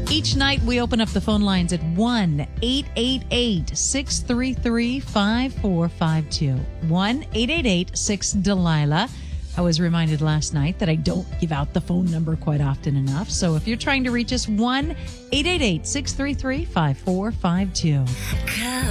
Each night, we open up the phone lines at 1-888-633-5452. 1-888-6-DELILA. I was reminded last night that I don't give out the phone number quite often enough. So if you're trying to reach us, 1-888-633-5452.